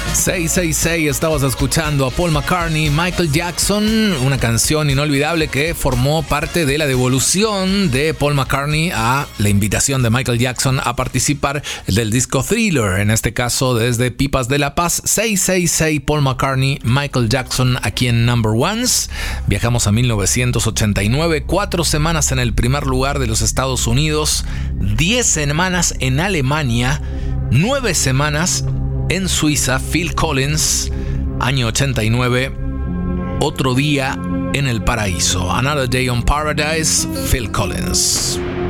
666, estabas escuchando a Paul McCartney, Michael Jackson, una canción inolvidable que formó parte de la devolución de Paul McCartney a la invitación de Michael Jackson a participar del disco Thriller, en este caso desde Pipas de la Paz. 666, Paul McCartney, Michael Jackson aquí en Number Ones. Viajamos a 1989, 4 semanas en el primer lugar de los Estados Unidos, 10 semanas en Alemania, 9 semanas en Suiza. Phil Collins, año 89, Otro día en el paraíso. Another Day on Paradise, Phil Collins.